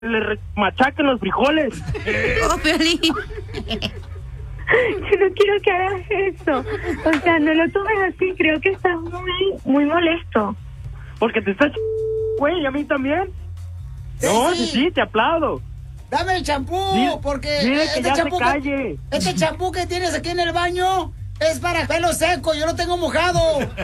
machaquen los frijoles. Oh, Piolín. Yo no quiero que hagas eso. O sea, no lo tomes así. Creo que estás muy molesto. Porque te estás güey, a mí también. No, sí, te aplaudo. Dame el champú, porque dile que ya se calle. Este champú que tienes aquí en el baño es para pelo seco, yo lo tengo mojado.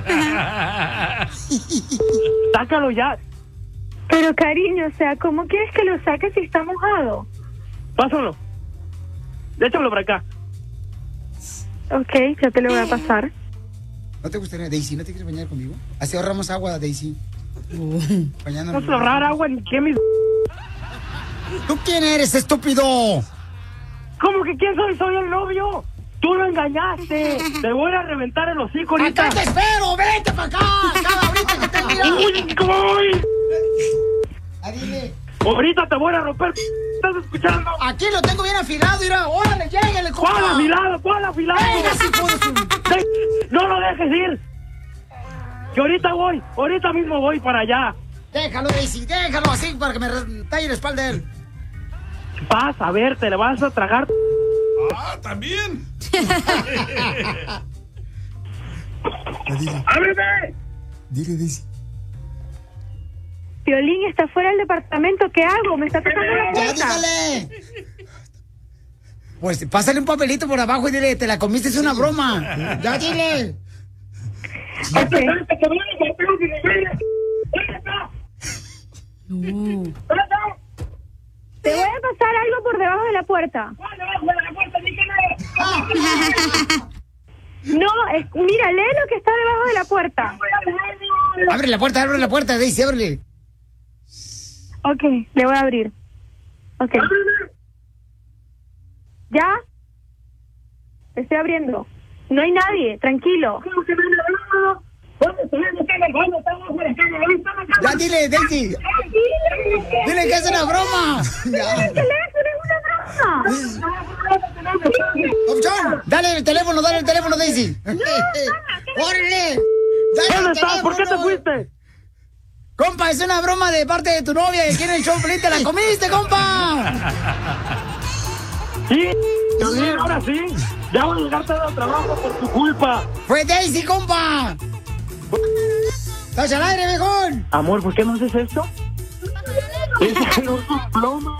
Sácalo ya. Pero cariño, o sea, ¿cómo quieres que lo saques si está mojado? Pásalo. Échamelo para acá. Ok, ya te lo voy a pasar. ¿No te gustaría, Daisy, no te quieres bañar conmigo? Así ahorramos agua, Daisy. No se ahorrar agua ni qué mis... ¿Tú quién eres, estúpido? ¿Cómo que quién soy? Soy el novio. Tú lo engañaste. Te voy a reventar el hocico ahorita. ¡Acá te espero! ¡Vete para acá! ¡Ahorita que te mira! ¡Uy! Dile. Ahorita te voy a romper. ¿Estás escuchando? Aquí lo tengo bien afilado, mira. ¡Órale, llégale, compa! ¿Cuál afilado? ¿Cuál afilado? Venga, si puedes. No lo dejes ir. Que ahorita mismo voy para allá. Déjalo, Daisy, déjalo así para que me talle la espalda de él. Vas a ver, te le vas a tragar. ¡Ah, también! ¡Ábreme! Dile, Daisy. Piolín está fuera del departamento. ¿Qué hago? Me está tocando la ¡Ya, puerta. dígale! Pues pásale un papelito por abajo y dile, te la comiste, es una broma. ¡Ya, dile! Okay. Te voy a pasar algo por debajo de la puerta. No, mira, lee lo que está debajo de la puerta. Abre la puerta, Daisy, ábrele. Ok, le voy a abrir. Ok. ¿Ya? Estoy abriendo. No hay nadie, tranquilo. Ya, dile, Daisy. Dile que es una broma. Ya. El teléfono es una broma. Opción, dale el teléfono, Daisy. ¡Órale! ¿Dónde estás? ¿Por qué te fuiste? Compa, es una broma de parte de tu novia y quiere el show feliz, te la comiste, compa. Sí, ahora sí. Ya voy a llegar tarde al trabajo por tu culpa. Fue Daisy, compa. ¡Estás al aire, viejón! Amor, ¿por qué no haces esto? Ese no es un plomo.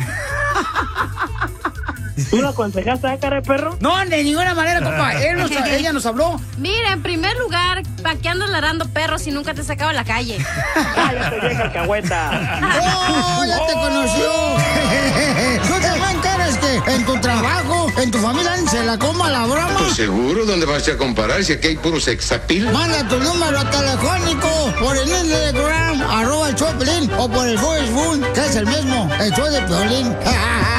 ¿Tú lo aconsejaste a cara de perro? No, de ninguna manera, compa. Ella nos habló. Mira, en primer lugar, ¿para qué andas ladrando perros si nunca te sacaba a la calle? Ya te llega alcahueta. ¡Oh, ya te conoció! ¿No te quieres que en tu trabajo, en tu familia, se la coma la broma? Pues seguro, ¿dónde vas a comparar si aquí hay puro sexapil? Manda tu número telefónico por el Instagram, @el Choplin, o por el Facebook, que es el mismo, el show de Piolín.